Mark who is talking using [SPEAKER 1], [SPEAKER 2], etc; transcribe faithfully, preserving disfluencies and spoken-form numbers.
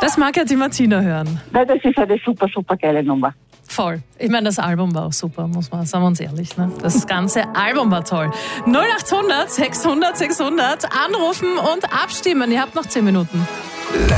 [SPEAKER 1] Das mag ja die Martina hören.
[SPEAKER 2] Weil das ist eine super, super geile Nummer.
[SPEAKER 1] Voll. Ich meine, das Album war auch super, muss man, sagen wir uns ehrlich. Ne? Das ganze Album war toll. null acht hundert sechshundert sechshundert anrufen und abstimmen. Ihr habt noch zehn Minuten.